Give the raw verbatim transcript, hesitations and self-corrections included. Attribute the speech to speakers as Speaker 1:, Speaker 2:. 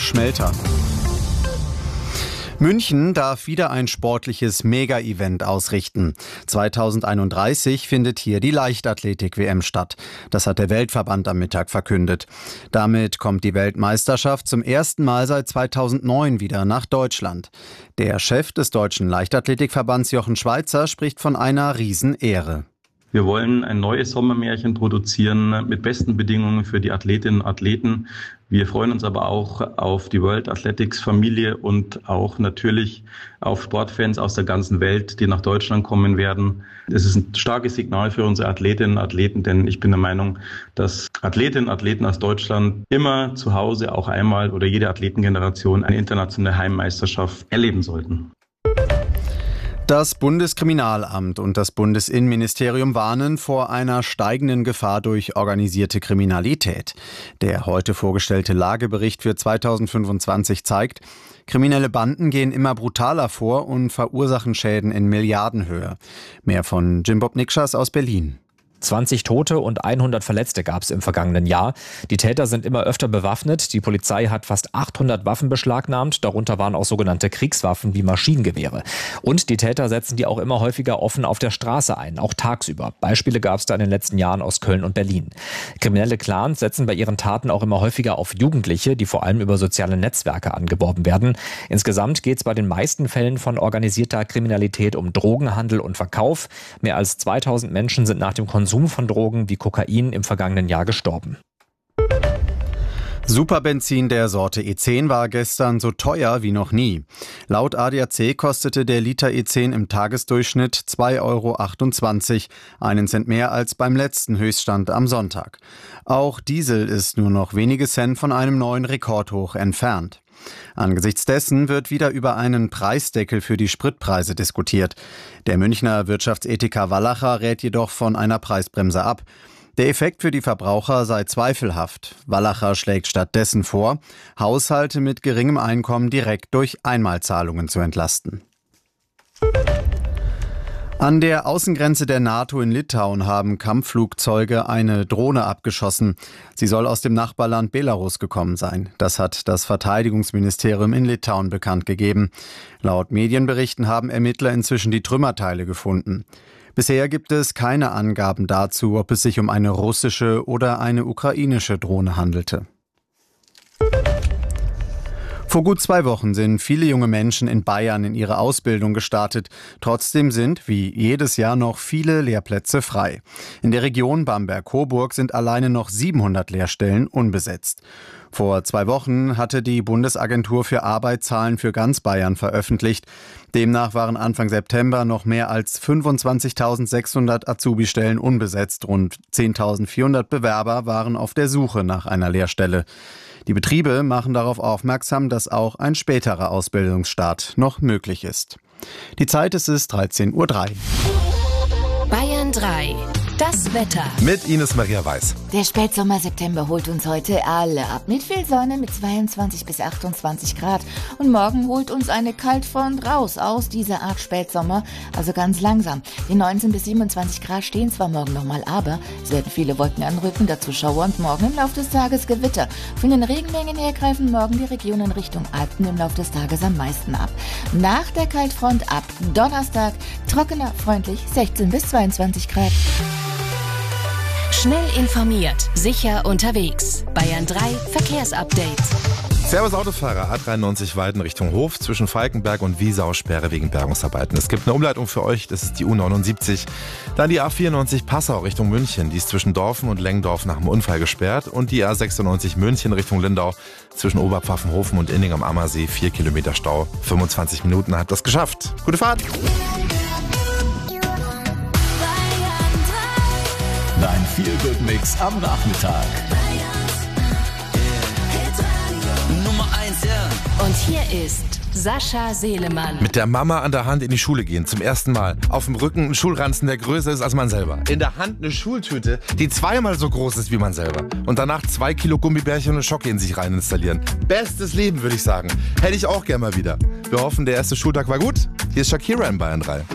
Speaker 1: Schmelter. München darf wieder ein sportliches Mega-Event ausrichten. zweitausendeinunddreißig findet hier die Leichtathletik-W M statt. Das hat der Weltverband am Mittag verkündet. Damit kommt die Weltmeisterschaft zum ersten Mal seit zweitausendneun wieder nach Deutschland. Der Chef des Deutschen Leichtathletikverbands Jochen Schweizer spricht von einer Riesenehre.
Speaker 2: Wir wollen ein neues Sommermärchen produzieren mit besten Bedingungen für die Athletinnen und Athleten. Wir freuen uns aber auch auf die World Athletics Familie und auch natürlich auf Sportfans aus der ganzen Welt, die nach Deutschland kommen werden. Es ist ein starkes Signal für unsere Athletinnen und Athleten, denn ich bin der Meinung, dass Athletinnen und Athleten aus Deutschland immer zu Hause auch einmal oder jede Athletengeneration eine internationale Heimmeisterschaft erleben sollten.
Speaker 1: Das Bundeskriminalamt und das Bundesinnenministerium warnen vor einer steigenden Gefahr durch organisierte Kriminalität. Der heute vorgestellte Lagebericht für zweitausendfünfundzwanzig zeigt, kriminelle Banden gehen immer brutaler vor und verursachen Schäden in Milliardenhöhe. Mehr von Jim Bob Nikschas aus Berlin.
Speaker 3: zwanzig Tote und hundert Verletzte gab es im vergangenen Jahr. Die Täter sind immer öfter bewaffnet. Die Polizei hat fast achthundert Waffen beschlagnahmt. Darunter waren auch sogenannte Kriegswaffen wie Maschinengewehre. Und die Täter setzen die auch immer häufiger offen auf der Straße ein, auch tagsüber. Beispiele gab es da in den letzten Jahren aus Köln und Berlin. Kriminelle Clans setzen bei ihren Taten auch immer häufiger auf Jugendliche, die vor allem über soziale Netzwerke angeworben werden. Insgesamt geht es bei den meisten Fällen von organisierter Kriminalität um Drogenhandel und Verkauf. Mehr als zweitausend Menschen sind nach dem Konsum von Drogen wie Kokain im vergangenen Jahr gestorben.
Speaker 1: Superbenzin der Sorte E zehn war gestern so teuer wie noch nie. Laut A D A C kostete der Liter E zehn im Tagesdurchschnitt zwei Euro achtundzwanzig, einen Cent mehr als beim letzten Höchststand am Sonntag. Auch Diesel ist nur noch wenige Cent von einem neuen Rekordhoch entfernt. Angesichts dessen wird wieder über einen Preisdeckel für die Spritpreise diskutiert. Der Münchner Wirtschaftsethiker Wallacher rät jedoch von einer Preisbremse ab. Der Effekt für die Verbraucher sei zweifelhaft. Wallacher schlägt stattdessen vor, Haushalte mit geringem Einkommen direkt durch Einmalzahlungen zu entlasten. An der Außengrenze der NATO in Litauen haben Kampfflugzeuge eine Drohne abgeschossen. Sie soll aus dem Nachbarland Belarus gekommen sein. Das hat das Verteidigungsministerium in Litauen bekannt gegeben. Laut Medienberichten haben Ermittler inzwischen die Trümmerteile gefunden. Bisher gibt es keine Angaben dazu, ob es sich um eine russische oder eine ukrainische Drohne handelte. Vor gut zwei Wochen sind viele junge Menschen in Bayern in ihre Ausbildung gestartet. Trotzdem sind, wie jedes Jahr, noch viele Lehrplätze frei. In der Region Bamberg-Coburg sind alleine noch siebenhundert Lehrstellen unbesetzt. Vor zwei Wochen hatte die Bundesagentur für Arbeit Zahlen für ganz Bayern veröffentlicht. Demnach waren Anfang September noch mehr als fünfundzwanzigtausendsechshundert Azubi-Stellen unbesetzt. Rund zehntausendvierhundert Bewerber waren auf der Suche nach einer Lehrstelle. Die Betriebe machen darauf aufmerksam, dass auch ein späterer Ausbildungsstart noch möglich ist. Die Zeit ist es dreizehn Uhr drei.
Speaker 4: Bayern drei. Das Wetter.
Speaker 5: Mit Ines Maria Weiß.
Speaker 6: Der Spätsommer-September holt uns heute alle ab. Mit viel Sonne mit zweiundzwanzig bis achtundzwanzig Grad. Und morgen holt uns eine Kaltfront raus aus dieser Art Spätsommer. Also ganz langsam. Die neunzehn bis siebenundzwanzig Grad stehen zwar morgen nochmal, aber es werden viele Wolken anrücken, dazu Schauer und morgen im Laufe des Tages Gewitter. Von den Regenmengen her greifen morgen die Regionen Richtung Alpen im Laufe des Tages am meisten ab. Nach der Kaltfront ab Donnerstag trockener, freundlich sechzehn bis zweiundzwanzig Grad.
Speaker 4: Schnell informiert, sicher unterwegs. Bayern drei Verkehrsupdate.
Speaker 5: Servus Autofahrer, A dreiundneunzig Weiden Richtung Hof, zwischen Falkenberg und Wiesau Sperre wegen Bergungsarbeiten. Es gibt eine Umleitung für euch, das ist die U neunundsiebzig. Dann die A vierundneunzig Passau Richtung München, die ist zwischen Dorfen und Lengdorf nach dem Unfall gesperrt. Und die A sechsundneunzig München Richtung Lindau, zwischen Oberpfaffenhofen und Inning am Ammersee, vier Kilometer Stau. fünfundzwanzig Minuten hat das geschafft. Gute Fahrt!
Speaker 7: Dein Feel-Good-Mix am Nachmittag.
Speaker 4: Nummer eins, ja. Und hier ist Sascha Selemann.
Speaker 5: Mit der Mama an der Hand in die Schule gehen, zum ersten Mal. Auf dem Rücken ein Schulranzen, der größer ist als man selber. In der Hand eine Schultüte, die zweimal so groß ist wie man selber. Und danach zwei Kilo Gummibärchen und Schocke in sich rein installieren. Bestes Leben, würde ich sagen. Hätte ich auch gern mal wieder. Wir hoffen, der erste Schultag war gut. Hier ist Shakira in Bayern drei.